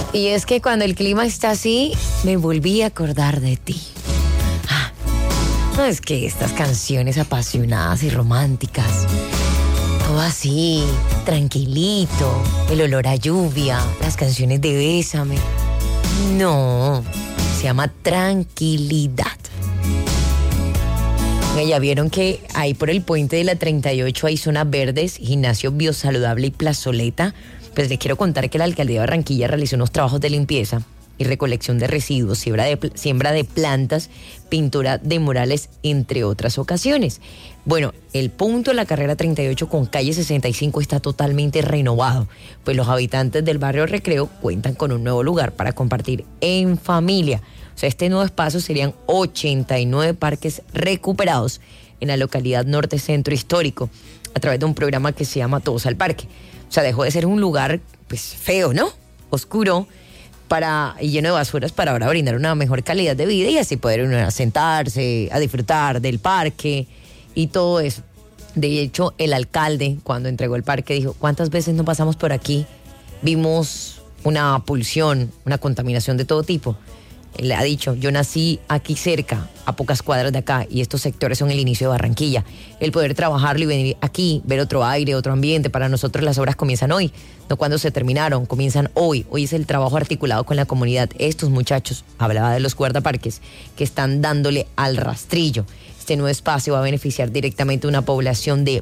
Y es que cuando el clima está así, me volví a acordar de ti. No, es que estas canciones apasionadas y románticas, todo así, tranquilito, el olor a lluvia, las canciones de Bésame. No, se llama tranquilidad. Ya vieron que ahí por el puente de la 38 hay zonas verdes, gimnasio biosaludable y plazoleta. Pues les quiero contar que la alcaldía de Barranquilla realizó unos trabajos de limpieza y recolección de residuos, siembra de plantas, pintura de murales, entre otras ocasiones. Bueno, el punto de la carrera 38 con calle 65 está totalmente renovado, pues los habitantes del barrio Recreo cuentan con un nuevo lugar para compartir en familia. O sea, este nuevo espacio serían 89 parques recuperados en la localidad Norte Centro Histórico a través de un programa que se llama Todos al Parque. O sea, dejó de ser un lugar, pues, feo, ¿no? Oscuro y lleno de basuras para ahora brindar una mejor calidad de vida y así poder uno sentarse, a disfrutar del parque y todo eso. De hecho, el alcalde, cuando entregó el parque, dijo, ¿cuántas veces no pasamos por aquí? Vimos una polución, una contaminación de todo tipo. Él ha dicho, yo nací aquí cerca, a pocas cuadras de acá, y estos sectores son el inicio de Barranquilla. El poder trabajarlo y venir aquí, ver otro aire, otro ambiente, para nosotros las obras comienzan hoy, no cuando se terminaron, comienzan hoy. Hoy es el trabajo articulado con la comunidad. Estos muchachos, hablaba de los guardaparques, que están dándole al rastrillo. Este nuevo espacio va a beneficiar directamente a una población de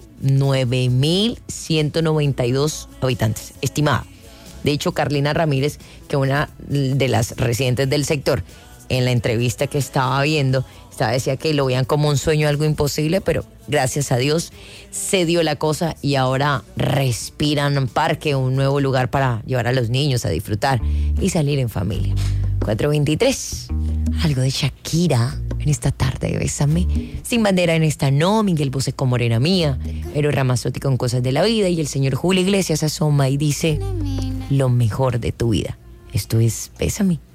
9.192 habitantes, estimada. De hecho, Carlina Ramírez, que una de las residentes del sector, en la entrevista que estaba viendo, decía que lo veían como un sueño, algo imposible, pero gracias a Dios se dio la cosa y ahora respiran parque, un nuevo lugar para llevar a los niños a disfrutar y salir en familia. 4:23, algo de Shakira en esta tarde de Bésame. Sin bandera en esta no, Miguel Bosé con Morena Mía, Eros Ramazzotti con Cosas de la Vida y el señor Julio Iglesias asoma y dice lo mejor de tu vida. Esto es Bésame.